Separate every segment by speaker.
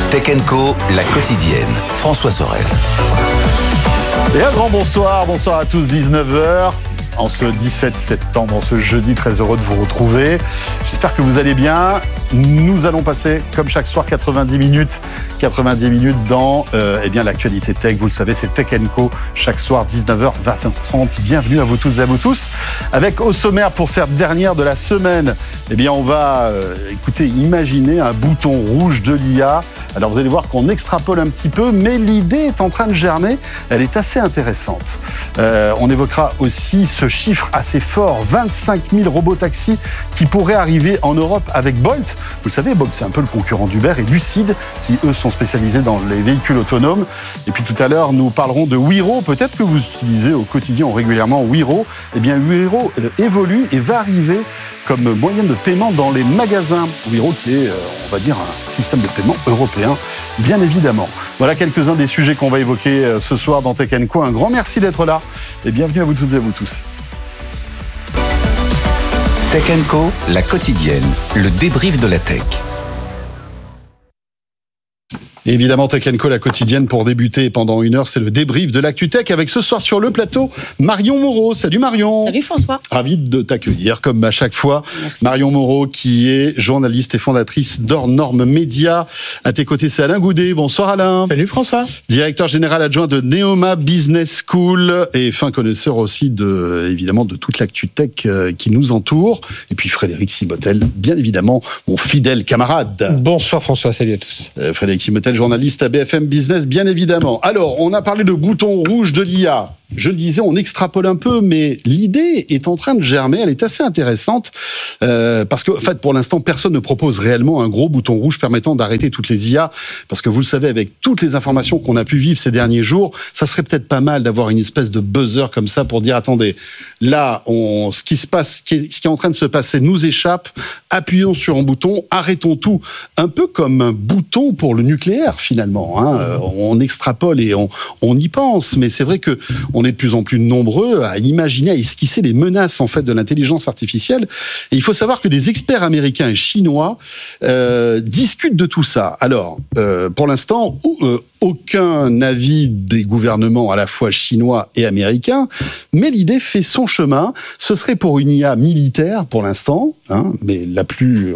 Speaker 1: Tech Co, la quotidienne. François Sorel.
Speaker 2: Et un grand bonsoir à tous, 19h. En ce 17 septembre, en ce jeudi, très heureux de vous retrouver. J'espère que vous allez bien. Nous allons passer, comme chaque soir, 90 minutes dans l'actualité tech. Vous le savez, c'est Tech Co, chaque soir, 19h, 20h30. Bienvenue à vous toutes et à vous tous. Avec au sommaire, pour cette dernière de la semaine, on va imaginer un bouton rouge de l'IA. Alors vous allez voir qu'on extrapole un petit peu, mais l'idée est en train de germer. Elle est assez intéressante. On évoquera aussi ce chiffre assez fort, 25 000 robotaxis qui pourraient arriver en Europe avec Bolt. Vous le savez, Bolt, c'est un peu le concurrent d'Uber et Lucid, qui eux sont spécialisés dans les véhicules autonomes. Et puis tout à l'heure, nous parlerons de Wero. Peut-être que vous utilisez au quotidien régulièrement Wero. Wero évolue et va arriver comme moyen de paiement dans les magasins. Wero qui est, on va dire, un système de paiement européen, bien évidemment. Voilà quelques-uns des sujets qu'on va évoquer ce soir dans Tech Co. Un grand merci d'être là et bienvenue à vous toutes et à vous tous.
Speaker 1: Tech Co, la quotidienne, le débrief de la tech.
Speaker 2: Et évidemment, Tech Co, la quotidienne, pour débuter pendant une heure, c'est le débrief de l'actu tech avec ce soir sur le plateau, Marion Moreau. Salut Marion.
Speaker 3: Salut François.
Speaker 2: Ravi de t'accueillir, comme à chaque fois.
Speaker 3: Merci.
Speaker 2: Marion Moreau, qui est journaliste et fondatrice d'Hors-Normes Média. À tes côtés, c'est Alain Goudet. Bonsoir Alain.
Speaker 4: Salut François.
Speaker 2: Directeur général adjoint de Neoma Business School et fin connaisseur aussi de toute l'actu tech qui nous entoure. Et puis Frédéric Simotel, bien évidemment, mon fidèle camarade.
Speaker 4: Bonsoir François, salut à tous.
Speaker 2: Frédéric Simotel, journaliste à BFM Business, bien évidemment. Alors, on a parlé de bouton rouge de l'IA. Je le disais, on extrapole un peu, mais l'idée est en train de germer. Elle est assez intéressante parce que, en fait, pour l'instant, personne ne propose réellement un gros bouton rouge permettant d'arrêter toutes les IA. Parce que vous le savez, avec toutes les informations qu'on a pu vivre ces derniers jours, ça serait peut-être pas mal d'avoir une espèce de buzzer comme ça pour dire attendez, là, ce qui est en train de se passer nous échappe. Appuyons sur un bouton, arrêtons tout. Un peu comme un bouton pour le nucléaire, finalement. On extrapole et on y pense, mais c'est vrai que on est de plus en plus nombreux à imaginer, à esquisser les menaces en fait de l'intelligence artificielle. Et il faut savoir que des experts américains et chinois discutent de tout ça. Alors, pour l'instant, aucun avis des gouvernements à la fois chinois et américains, mais l'idée fait son chemin. Ce serait pour une IA militaire pour l'instant, mais la plus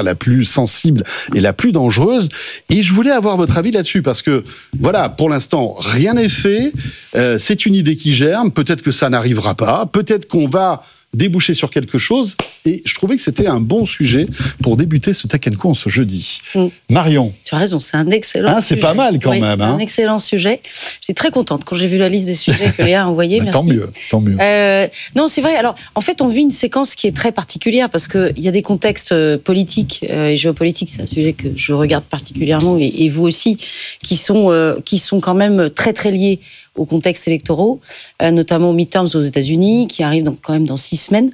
Speaker 2: sensible et la plus dangereuse. Et je voulais avoir votre avis là-dessus parce que, voilà, pour l'instant, rien n'est fait. C'est une idée qui germe. Peut-être que ça n'arrivera pas. Peut-être qu'on va déboucher sur quelque chose. Et je trouvais que c'était un bon sujet pour débuter ce Tech Co en ce jeudi. Marion.
Speaker 3: Tu as raison, c'est un excellent sujet.
Speaker 2: C'est pas mal quand même.
Speaker 3: C'est un excellent sujet. J'étais très contente quand j'ai vu la liste des sujets que Léa a envoyés. Merci.
Speaker 2: Tant mieux.
Speaker 3: Non, c'est vrai. Alors, en fait, on vit une séquence qui est très particulière parce qu'il y a des contextes politiques et géopolitiques, c'est un sujet que je regarde particulièrement, et vous aussi, qui sont quand même très, très liés aux contextes électoraux, notamment aux midterms aux États-Unis, qui arrivent donc quand même dans 6 semaines.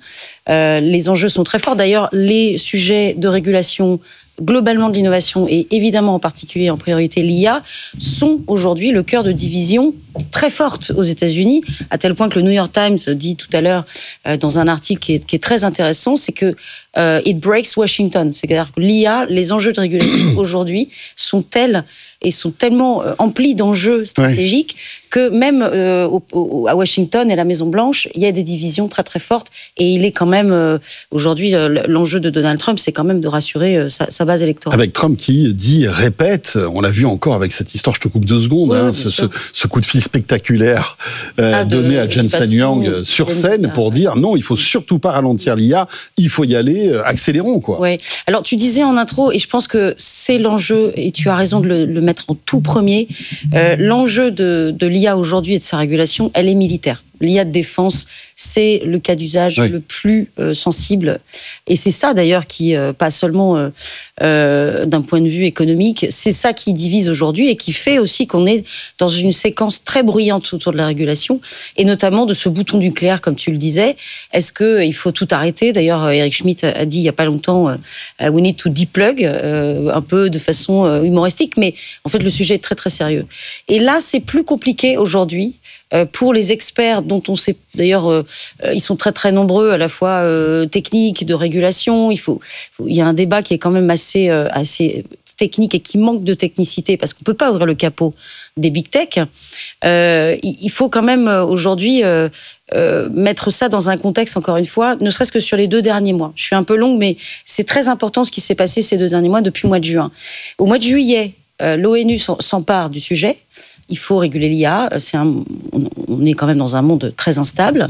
Speaker 3: Les enjeux sont très forts. D'ailleurs, les sujets de régulation globalement de l'innovation et évidemment en particulier en priorité l'IA sont aujourd'hui le cœur de division très forte aux États-Unis, à tel point que le New York Times dit tout à l'heure dans un article qui est très intéressant, c'est que it breaks Washington. C'est-à-dire que l'IA, les enjeux de régulation aujourd'hui sont tels et sont tellement emplis d'enjeux stratégiques que même à Washington et à la Maison-Blanche, il y a des divisions très très fortes. Et il est quand même, aujourd'hui, l'enjeu de Donald Trump, c'est quand même de rassurer sa base électorale.
Speaker 2: Avec Trump qui répète, on l'a vu encore avec cette histoire, je te coupe 2 secondes, ce coup de fil spectaculaire donné à Jensen Huang sur scène pour dire non, il faut surtout pas ralentir l'IA, il faut y aller, accélérons quoi.
Speaker 3: Ouais. Alors tu disais en intro, et je pense que c'est l'enjeu, et tu as raison de le mettre en tout premier, l'enjeu de l'IA aujourd'hui et de sa régulation, elle est militaire. L'IA de défense, c'est le cas d'usage le plus sensible. Et c'est ça, d'ailleurs, qui, pas seulement d'un point de vue économique, c'est ça qui divise aujourd'hui et qui fait aussi qu'on est dans une séquence très bruyante autour de la régulation, et notamment de ce bouton nucléaire, comme tu le disais. Est-ce qu'il faut tout arrêter ? D'ailleurs, Eric Schmidt a dit il n'y a pas longtemps « we need to deplug », un peu de façon humoristique, mais en fait, le sujet est très, très sérieux. Et là, c'est plus compliqué aujourd'hui, pour les experts dont on sait d'ailleurs ils sont très très nombreux, à la fois techniques, de régulation. Il y a un débat qui est quand même assez technique et qui manque de technicité, parce qu'on ne peut pas ouvrir le capot des big tech, il faut quand même aujourd'hui mettre ça dans un contexte, encore une fois, ne serait-ce que sur les 2 derniers mois. Je suis un peu longue, mais c'est très important ce qui s'est passé ces 2 derniers mois depuis le mois de juin. Au mois de juillet, l'ONU s'empare du sujet. Il faut réguler l'IA. On est quand même dans un monde très instable.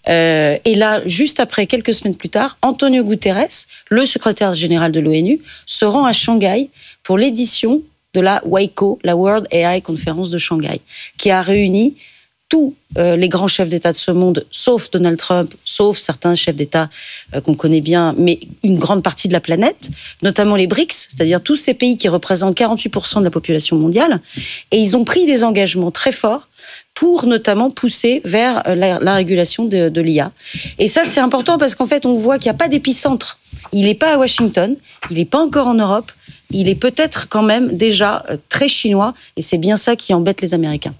Speaker 3: Et là, juste après, quelques semaines plus tard, Antonio Guterres, le secrétaire général de l'ONU, se rend à Shanghai pour l'édition de la WAICO, la World AI Conference de Shanghai, qui a réuni tous les grands chefs d'État de ce monde, sauf Donald Trump, sauf certains chefs d'État qu'on connaît bien, mais une grande partie de la planète, notamment les BRICS, c'est-à-dire tous ces pays qui représentent 48% de la population mondiale. Et ils ont pris des engagements très forts pour notamment pousser vers la régulation de l'IA. Et ça, c'est important parce qu'en fait, on voit qu'il n'y a pas d'épicentre. Il n'est pas à Washington, il n'est pas encore en Europe, il est peut-être quand même déjà très chinois, et c'est bien ça qui embête les Américains.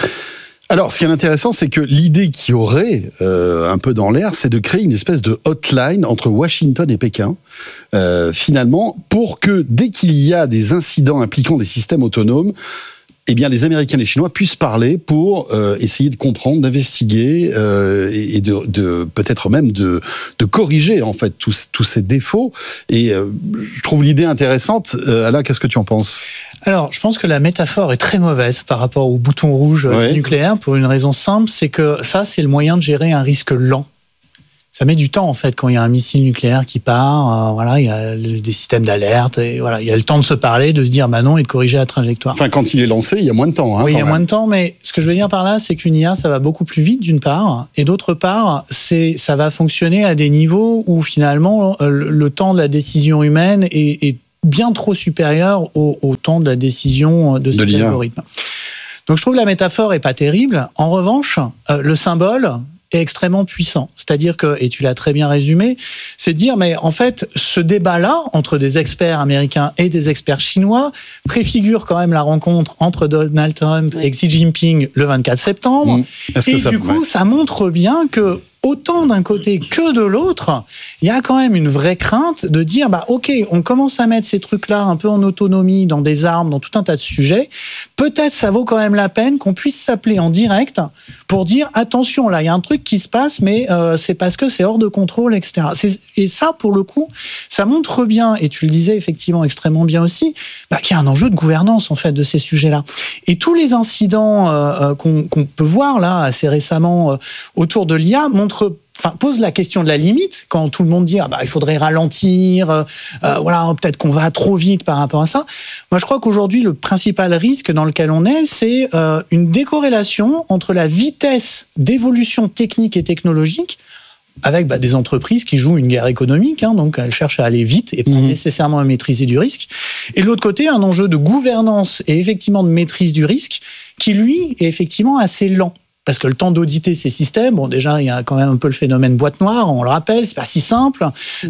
Speaker 2: Alors, ce qui est intéressant, c'est que l'idée qui aurait un peu dans l'air, c'est de créer une espèce de hotline entre Washington et Pékin, finalement, pour que dès qu'il y a des incidents impliquant des systèmes autonomes, eh bien, les Américains et les Chinois puissent parler pour essayer de comprendre, d'investiguer et de peut-être même de corriger en fait tous ces défauts. Et je trouve l'idée intéressante. Alain, qu'est-ce que tu en penses ?
Speaker 4: Alors, je pense que la métaphore est très mauvaise par rapport au bouton rouge nucléaire pour une raison simple, c'est que ça, c'est le moyen de gérer un risque lent. Ça met du temps, en fait, quand il y a un missile nucléaire qui part, voilà, il y a des systèmes d'alerte, et voilà, il y a le temps de se parler, de se dire bah non et de corriger la trajectoire.
Speaker 2: Enfin, quand il est lancé, il y a moins de temps.
Speaker 4: Oui, il y a moins de temps, mais ce que je veux dire par là, c'est qu'une IA, ça va beaucoup plus vite, d'une part, et d'autre part, ça va fonctionner à des niveaux où, finalement, le temps de la décision humaine est bien trop supérieur au temps de la décision de cet algorithme. Donc, je trouve que la métaphore est pas terrible. En revanche, le symbole est extrêmement puissant. C'est-à-dire que, et tu l'as très bien résumé, c'est de dire, mais en fait, ce débat-là, entre des experts américains et des experts chinois, préfigure quand même la rencontre entre Donald Trump et Xi Jinping le 24 septembre. Et du coup, ça montre bien que, autant d'un côté que de l'autre, il y a quand même une vraie crainte de dire, bah ok, on commence à mettre ces trucs-là un peu en autonomie dans des armes, dans tout un tas de sujets. Peut-être ça vaut quand même la peine qu'on puisse s'appeler en direct pour dire, attention, là, il y a un truc qui se passe, mais c'est parce que c'est hors de contrôle, etc. Et ça, pour le coup, ça montre bien, et tu le disais effectivement extrêmement bien aussi, bah, qu'il y a un enjeu de gouvernance, en fait, de ces sujets-là. Et tous les incidents qu'on peut voir, là, assez récemment, autour de l'IA, pose la question de la limite, quand tout le monde dit il faudrait ralentir, voilà, peut-être qu'on va trop vite par rapport à ça. Moi, je crois qu'aujourd'hui, le principal risque dans lequel on est, c'est une décorrélation entre la vitesse d'évolution technique et technologique, avec des entreprises qui jouent une guerre économique, donc elles cherchent à aller vite et pas nécessairement à maîtriser du risque. Et de l'autre côté, un enjeu de gouvernance et effectivement de maîtrise du risque qui, lui, est effectivement assez lent. Parce que le temps d'auditer ces systèmes, bon, déjà, il y a quand même un peu le phénomène boîte noire, on le rappelle, c'est pas si simple.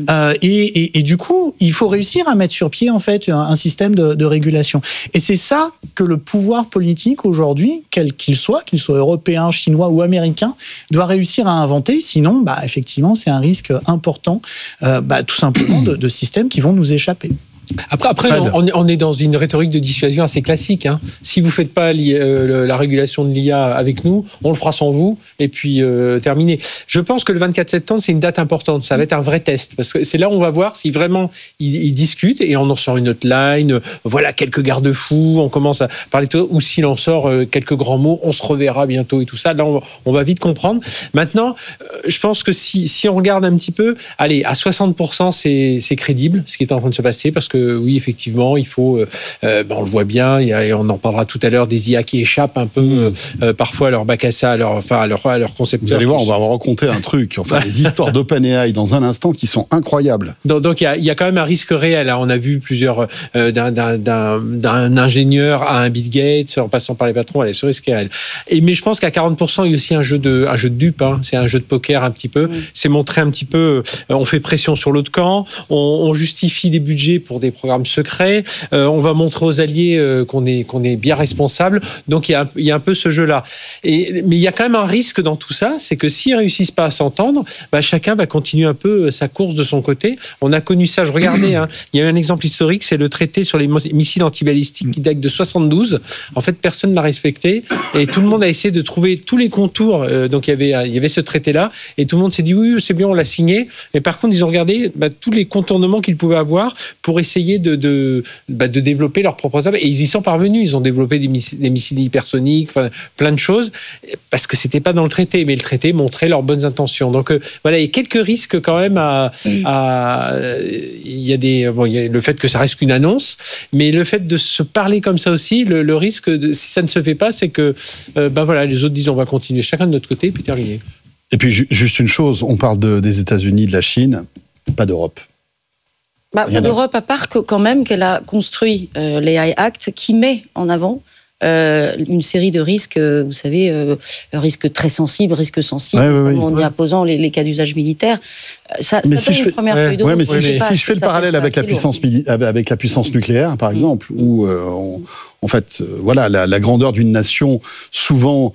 Speaker 4: Et du coup, il faut réussir à mettre sur pied, en fait, un système de régulation. Et c'est ça que le pouvoir politique, aujourd'hui, quel qu'il soit européen, chinois ou américain, doit réussir à inventer. Sinon, effectivement, c'est un risque important, tout simplement, de systèmes qui vont nous échapper.
Speaker 5: Après on est dans une rhétorique de dissuasion assez classique. Si vous ne faites pas la régulation de l'IA avec nous, on le fera sans vous, et puis terminé. Je pense que le 24 septembre, c'est une date importante. Ça va être un vrai test, parce que c'est là où on va voir si vraiment ils discutent, et on en sort une hotline, voilà, quelques garde-fous, on commence à parler de tout, ou s'il en sort quelques grands mots, on se reverra bientôt et tout ça. Là, on va vite comprendre. Maintenant, je pense que si on regarde un petit peu, allez, à 60%, c'est crédible, ce qui est en train de se passer, parce que oui, effectivement, il faut, on le voit bien, et on en parlera tout à l'heure, des IA qui échappent un peu parfois à leur bac à ça, à leur concept.
Speaker 2: Vous allez voir, on va vous raconter un truc, les histoires d'OpenAI dans un instant qui sont incroyables.
Speaker 5: Donc il y a quand même un risque réel. On a vu plusieurs, d'un ingénieur à un Bill Gates, en passant par les patrons, ce risque réel. Mais je pense qu'à 40%, il y a aussi un jeu de dupe, c'est un jeu de poker un petit peu. C'est montrer un petit peu, on fait pression sur l'autre camp, on justifie des budgets pour des programmes secrets. On va montrer aux alliés qu'on est bien responsable. Donc il y a un peu ce jeu-là. Mais il y a quand même un risque dans tout ça, c'est que s'ils réussissent pas à s'entendre, chacun va continuer un peu sa course de son côté. On a connu ça. Je regardais, il y a eu un exemple historique, c'est le traité sur les missiles antibalistiques qui date de 72. En fait, personne ne l'a respecté et tout le monde a essayé de trouver tous les contours. Donc il y avait ce traité-là et tout le monde s'est dit oui, c'est bien, on l'a signé. Mais par contre, ils ont regardé tous les contournements qu'ils pouvaient avoir pour essayer de développer leurs propres armes. Et ils y sont parvenus. Ils ont développé des missiles hypersoniques, plein de choses, parce que c'était pas dans le traité. Mais le traité montrait leurs bonnes intentions. Donc voilà, il y a quelques risques quand même il y a le fait que ça reste qu'une annonce, mais le fait de se parler comme ça aussi, le risque, si ça ne se fait pas, c'est que les autres disent on va continuer chacun de notre côté, puis terminer.
Speaker 2: Et puis juste une chose, on parle des États-Unis, de la Chine, pas d'Europe.
Speaker 3: Pas d'Europe, à part que quand même qu'elle a construit l'AI Act qui met en avant une série de risques, vous savez, risques très sensibles, risques sensibles, en y imposant les cas d'usage militaire. Ça donne une première feuille de route.
Speaker 2: Mais si je fais le parallèle avec la puissance nucléaire, par exemple, où en fait, la grandeur d'une nation souvent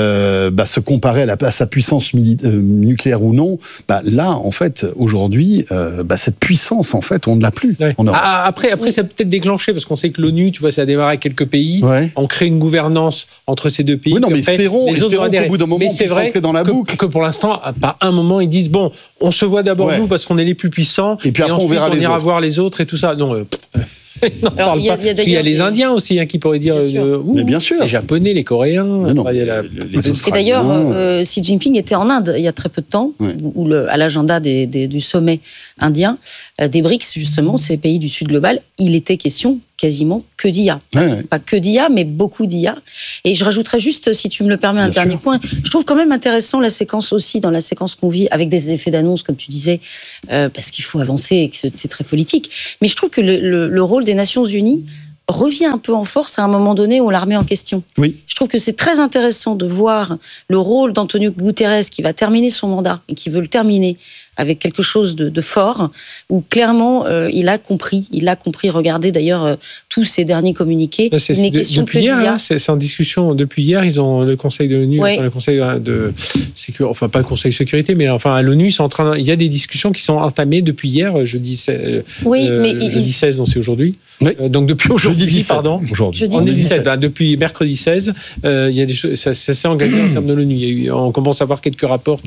Speaker 2: se comparait à sa puissance nucléaire ou non. Là, en fait, aujourd'hui, cette puissance, en fait, on ne l'a plus.
Speaker 5: Ouais. Après, ça a peut-être déclenché parce qu'on sait que l'ONU, tu vois, ça a démarré avec quelques pays. Ouais. On crée une gouvernance entre ces deux pays.
Speaker 2: Oui, non, mais espérons qu'au bout d'un moment, on puisse rentrer dans la boucle.
Speaker 5: Que pour l'instant, par un moment, ils disent bon, on se voit d'abord nous parce qu'on est les plus puissants, et puis après, ensuite, on ira voir les autres et tout ça. Non. Alors, il y a les Indiens aussi qui pourraient dire
Speaker 2: mais bien sûr.
Speaker 5: Les Japonais, les Coréens.
Speaker 2: Les
Speaker 3: et d'ailleurs, Xi Jinping était en Inde il y a très peu de temps, où à l'agenda du sommet indien, des BRICS, justement, ces pays du Sud global, il était question quasiment que d'IA. Pas que d'IA, mais beaucoup d'IA. Et je rajouterais juste, si tu me le permets, un dernier point. Je trouve quand même intéressant la séquence aussi, dans la séquence qu'on vit, avec des effets d'annonce, comme tu disais, parce qu'il faut avancer et que c'est très politique. Mais je trouve que le rôle des Nations Unies revient un peu en force à un moment donné où on la remet en question.
Speaker 2: Oui.
Speaker 3: Je trouve que c'est très intéressant de voir le rôle d'Antonio Guterres qui va terminer son mandat et qui veut le terminer avec quelque chose de fort, où clairement il a compris. Regardez d'ailleurs tous ces derniers communiqués.
Speaker 5: Il n'est question que d'IA. C'est en discussion depuis hier. Ils ont le Conseil de l'ONU, le Conseil de sécurité, pas le Conseil de sécurité, mais à l'ONU, il y a des discussions qui sont entamées depuis hier, jeudi 16, donc c'est aujourd'hui. Oui. Donc depuis aujourd'hui,
Speaker 2: jeudi 17,
Speaker 5: pardon.
Speaker 2: Aujourd'hui.
Speaker 5: On est 17. Depuis mercredi 16, il y a des choses, ça s'est engagé en termes de l'ONU. On commence à voir quelques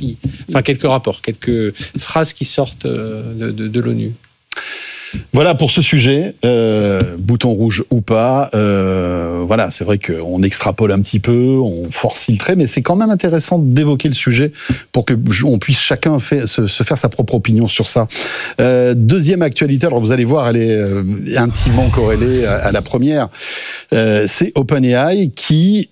Speaker 5: phrases qui sortent de l'ONU.
Speaker 2: Voilà pour ce sujet, bouton rouge ou pas. C'est vrai qu'on extrapole un petit peu, on force le trait, mais c'est quand même intéressant d'évoquer le sujet pour que on puisse chacun se faire sa propre opinion sur ça. Deuxième actualité, alors vous allez voir, elle est intimement corrélée à la première. C'est OpenAI qui,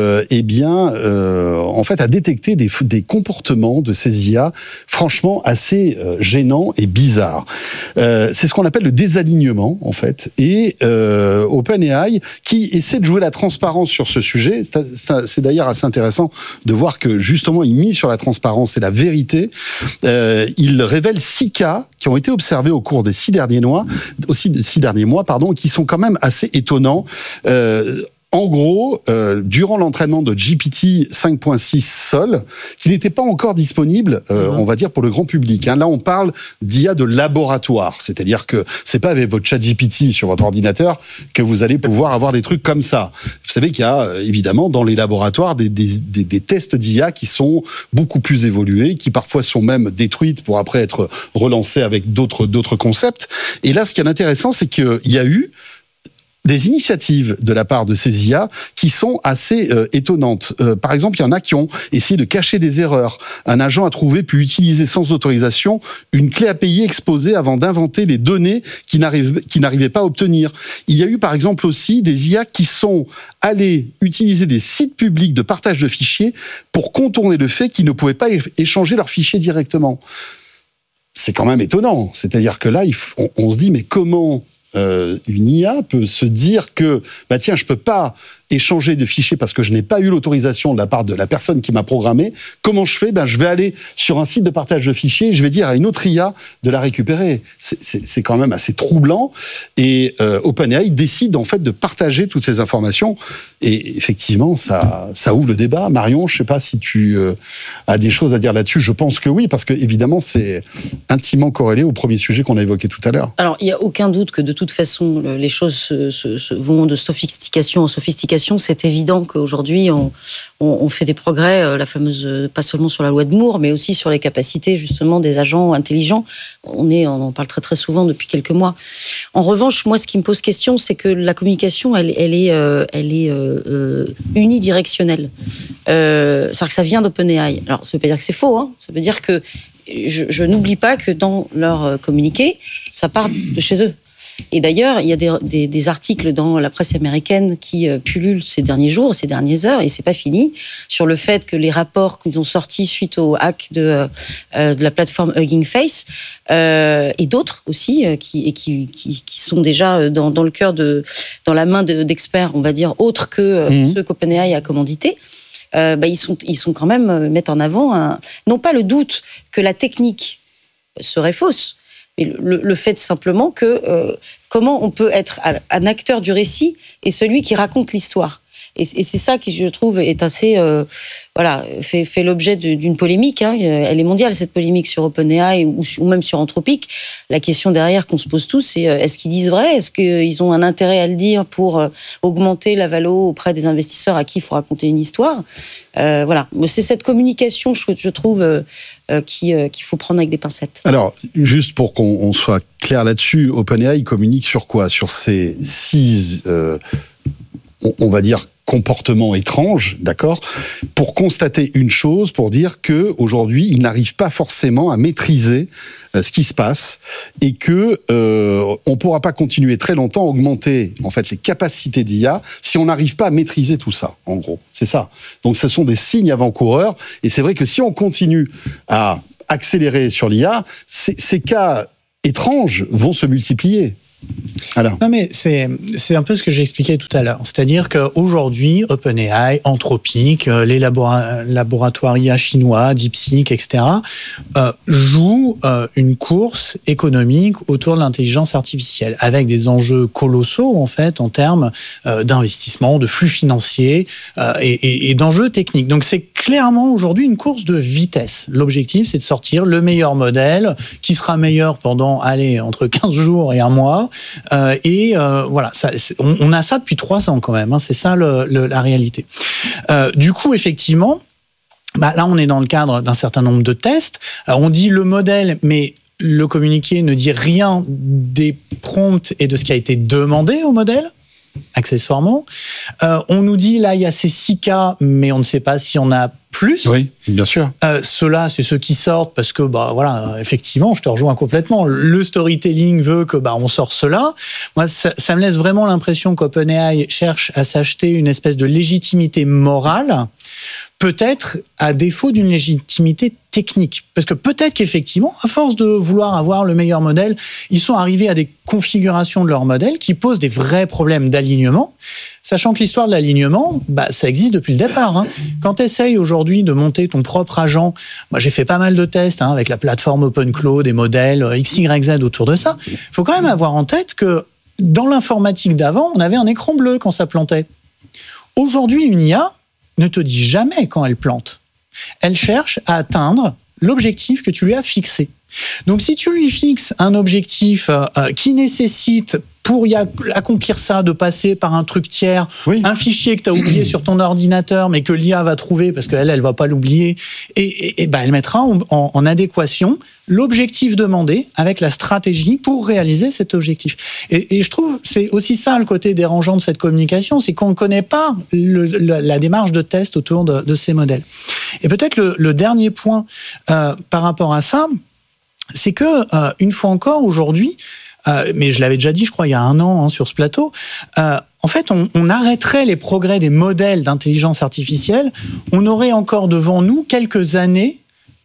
Speaker 2: en fait, a détecté des comportements de ces IA franchement assez gênants et bizarres. C'est ce qu'on appelle le désalignement, en fait. Et OpenAI, qui essaie de jouer la transparence sur ce sujet, c'est d'ailleurs assez intéressant de voir que, justement, il mise sur la transparence et la vérité. Il révèle 6 cas qui ont été observés au cours des 6 derniers mois, qui sont quand même assez étonnants. En gros, durant l'entraînement de GPT 5.6 Sol, qui n'était pas encore disponible, on va dire, pour le grand public. Là, on parle d'IA de laboratoire. C'est-à-dire que c'est pas avec votre ChatGPT sur votre ordinateur que vous allez pouvoir avoir des trucs comme ça. Vous savez qu'il y a, évidemment, dans les laboratoires, des tests d'IA qui sont beaucoup plus évolués, qui parfois sont même détruites pour après être relancées avec d'autres concepts. Et là, ce qui est intéressant, c'est qu'il y a eu des initiatives de la part de ces IA qui sont assez étonnantes. Par exemple, il y en a qui ont essayé de cacher des erreurs. Un agent a pu utiliser sans autorisation une clé API exposée avant d'inventer les données qu'il n'arrivait pas à obtenir. Il y a eu par exemple aussi des IA qui sont allés utiliser des sites publics de partage de fichiers pour contourner le fait qu'ils ne pouvaient pas échanger leurs fichiers directement. C'est quand même étonnant. C'est-à-dire que là, on se dit, mais comment une IA peut se dire que, tiens, je peux pas échanger de fichiers parce que je n'ai pas eu l'autorisation de la part de la personne qui m'a programmé. Comment je fais ? Je vais aller sur un site de partage de fichiers, je vais dire à une autre IA de la récupérer. C'est quand même assez troublant. Et OpenAI décide en fait de partager toutes ces informations. Et effectivement, ça ouvre le débat. Marion, je ne sais pas si tu as des choses à dire là-dessus. Je pense que oui, parce que évidemment, c'est intimement corrélé au premier sujet qu'on a évoqué tout à l'heure.
Speaker 3: Alors, il n'y a aucun doute que de toute façon, les choses vont de sophistication en sophistication. C'est évident qu'aujourd'hui, on fait des progrès, la fameuse, pas seulement sur la loi de Moore, mais aussi sur les capacités justement des agents intelligents. On en parle très très souvent depuis quelques mois. En revanche, moi, ce qui me pose question, c'est que la communication, elle est unidirectionnelle. C'est-à-dire que ça vient d'OpenAI. Alors, ça ne veut pas dire que c'est faux, hein. Ça veut dire que je n'oublie pas que dans leur communiqué, ça part de chez eux. Et d'ailleurs, il y a des articles dans la presse américaine qui pullulent ces derniers jours, ces dernières heures, et c'est pas fini, sur le fait que les rapports qu'ils ont sortis suite au hack de la plateforme Hugging Face et d'autres aussi qui sont déjà dans le cœur dans la main d'experts, on va dire, autres que ceux qu'OpenAI a commandités. Ils sont quand même mettent en avant non pas le doute que la technique serait fausse, mais le fait simplement que comment on peut être un acteur du récit et celui qui raconte l'histoire. Et c'est ça qui, je trouve, est assez fait l'objet d'une polémique. Hein. Elle est mondiale, cette polémique sur OpenAI ou même sur Anthropic. La question derrière qu'on se pose tous, c'est est-ce qu'ils disent vrai ? Est-ce qu'ils ont un intérêt à le dire pour augmenter la valo auprès des investisseurs à qui il faut raconter une histoire ? C'est cette communication, je trouve, qu'il faut prendre avec des pincettes.
Speaker 2: Alors, juste pour qu'on soit clair là-dessus, OpenAI communique sur quoi ? Sur ces 6, on va dire, comportements étranges, d'accord ? Pour constater une chose, pour dire que aujourd'hui, ils n'arrivent pas forcément à maîtriser ce qui se passe et que on pourra pas continuer très longtemps à augmenter en fait les capacités d'IA si on n'arrive pas à maîtriser tout ça. En gros, c'est ça. Donc, ce sont des signes avant-coureurs. Et c'est vrai que si on continue à accélérer sur l'IA, ces cas étranges vont se multiplier. Alors.
Speaker 4: Non mais c'est un peu ce que j'ai expliqué tout à l'heure. C'est-à-dire qu'aujourd'hui, OpenAI, Anthropic, les laboratoires IA chinois, DeepSeek, etc., jouent une course économique autour de l'intelligence artificielle, avec des enjeux colossaux en fait en termes d'investissement, de flux financiers et d'enjeux techniques. Donc c'est clairement aujourd'hui une course de vitesse. L'objectif, c'est de sortir le meilleur modèle qui sera meilleur pendant entre 15 jours et un mois. Voilà, on a ça depuis 3 ans quand même, hein, c'est ça la réalité. Du coup, effectivement, là on est dans le cadre d'un certain nombre de tests. Alors, on dit le modèle, mais le communiqué ne dit rien des prompts et de ce qui a été demandé au modèle, accessoirement. On nous dit là il y a ces 6 cas, mais on ne sait pas s'il y en a plus.
Speaker 2: Oui, bien sûr.
Speaker 4: Ceux-là, c'est ceux qui sortent parce que, effectivement, je te rejoins complètement. Le storytelling veut que, on sort cela. Moi, ça me laisse vraiment l'impression qu'OpenAI cherche à s'acheter une espèce de légitimité morale, peut-être à défaut d'une légitimité technique. Parce que peut-être qu'effectivement, à force de vouloir avoir le meilleur modèle, ils sont arrivés à des configurations de leur modèle qui posent des vrais problèmes d'alignement. Sachant que l'histoire de l'alignement, ça existe depuis le départ. Hein. Quand tu essayes aujourd'hui de monter ton propre agent, moi j'ai fait pas mal de tests avec la plateforme OpenClaw, des modèles XYZ autour de ça. Il faut quand même avoir en tête que dans l'informatique d'avant, on avait un écran bleu quand ça plantait. Aujourd'hui, une IA ne te dit jamais quand elle plante. Elle cherche à atteindre l'objectif que tu lui as fixé. Donc si tu lui fixes un objectif qui nécessite, pour accomplir ça, de passer par un truc tiers, un fichier que tu as oublié sur ton ordinateur, mais que l'IA va trouver, parce qu'elle va pas l'oublier, et elle mettra en adéquation l'objectif demandé avec la stratégie pour réaliser cet objectif. Et je trouve c'est aussi ça le côté dérangeant de cette communication, c'est qu'on ne connaît pas la démarche de test autour de ces modèles. Et peut-être le dernier point par rapport à ça, c'est que, une fois encore, aujourd'hui, mais je l'avais déjà dit, je crois, il y a 1 an sur ce plateau, en fait, on arrêterait les progrès des modèles d'intelligence artificielle, on aurait encore devant nous quelques années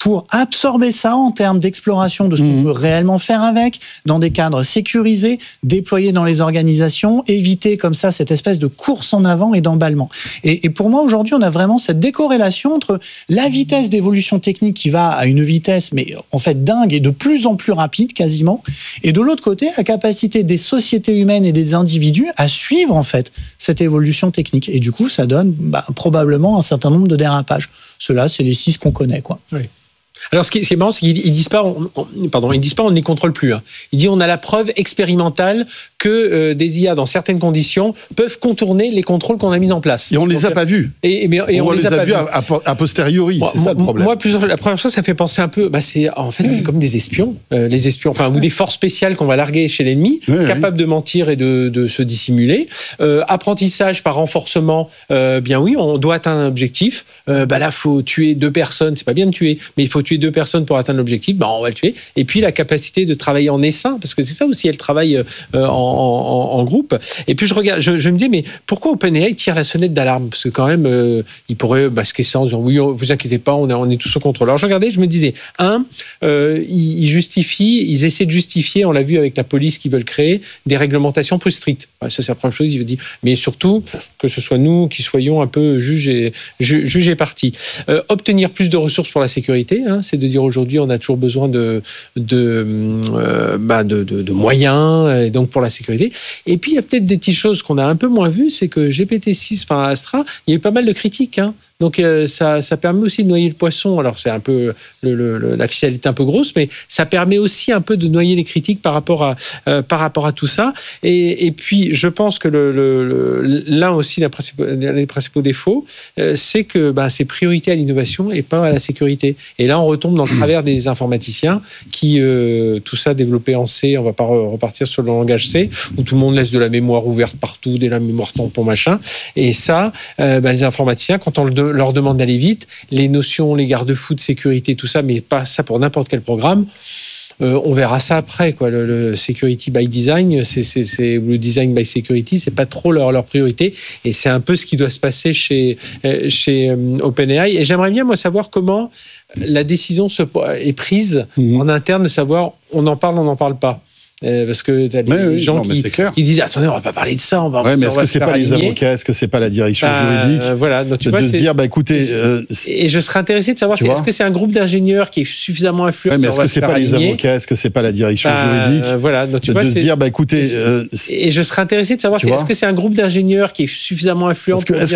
Speaker 4: pour absorber ça en termes d'exploration de ce qu'on peut réellement faire avec, dans des cadres sécurisés, déployés dans les organisations, éviter comme ça cette espèce de course en avant et d'emballement. Et pour moi, aujourd'hui, on a vraiment cette décorrélation entre la vitesse d'évolution technique qui va à une vitesse, mais en fait dingue et de plus en plus rapide quasiment, et de l'autre côté, la capacité des sociétés humaines et des individus à suivre en fait cette évolution technique. Et du coup, ça donne probablement un certain nombre de dérapages. Ceux-là, c'est les 6 qu'on connaît, quoi.
Speaker 5: Oui. Alors, ce qui est marrant, c'est qu'ils disent pas, on ne les contrôle plus. Hein. Ils disent, on a la preuve expérimentale que des IA, dans certaines conditions, peuvent contourner les contrôles qu'on a mis en place.
Speaker 2: Et on les a pas vus.
Speaker 5: Et on les a pas vus
Speaker 2: a posteriori. C'est ça le problème.
Speaker 5: Moi, la première chose, ça fait penser un peu. C'est comme des espions, les espions, ou des forces spéciales qu'on va larguer chez l'ennemi, capables de mentir et de se dissimuler. Apprentissage par renforcement. Bien oui, on doit atteindre un objectif. Là, faut tuer 2 personnes. C'est pas bien de tuer, mais il faut tuer 2 personnes pour atteindre l'objectif, on va le tuer. Et puis la capacité de travailler en essaim, parce que c'est ça aussi, elle travaille en groupe. Et puis je me dis, mais pourquoi OpenAI tire la sonnette d'alarme? Parce que quand même, il pourrait masquer ça en disant, oui, vous inquiétez pas, on est tous au contrôle. Alors je regardais, je me disais, ils essaient de justifier, on l'a vu avec la police qui veulent créer, des réglementations plus strictes. Ça, c'est la première chose, il veut dire. Mais surtout, que ce soit nous qui soyons un peu juges et partis. Obtenir plus de ressources pour la sécurité, c'est de dire aujourd'hui on a toujours besoin de moyens, et donc pour la sécurité. Et puis il y a peut-être des petites choses qu'on a un peu moins vues, c'est que GPT-6, Astra, il y a eu pas mal de critiques. Donc ça permet aussi de noyer le poisson. Alors c'est un peu la ficelle est un peu grosse, mais ça permet aussi un peu de noyer les critiques par rapport à tout ça. Et puis je pense que l'un aussi des principaux défauts, c'est que c'est priorité à l'innovation et pas à la sécurité. Et là on retombe dans le travers des informaticiens qui tout ça développé en C. On va pas repartir sur le langage C où tout le monde laisse de la mémoire ouverte partout, de la mémoire tampon machin. Et ça, les informaticiens quand on leur demande d'aller vite, les notions, les garde-fous de sécurité, tout ça, mais pas ça pour n'importe quel programme. On verra ça après, quoi. Le security by design, c'est le design by security, c'est pas trop leur priorité, et c'est un peu ce qui doit se passer chez OpenAI. Et j'aimerais bien moi savoir comment la décision est prise en interne de savoir on en parle pas. Parce que t'as des gens qui disent attendez, on va pas parler de ça,
Speaker 2: mais est-ce que c'est pas les avocats, est-ce que c'est pas la direction juridique
Speaker 5: donc, tu vois,
Speaker 2: de se dire écoutez
Speaker 5: et je serais intéressé de savoir est-ce que c'est un groupe d'ingénieurs qui est suffisamment influent
Speaker 2: mais est-ce que c'est pas les avocats, est-ce que c'est pas la direction juridique
Speaker 5: donc, tu vois,
Speaker 2: de se dire écoutez
Speaker 5: et je serais intéressé de savoir est-ce que c'est un groupe d'ingénieurs qui est suffisamment influent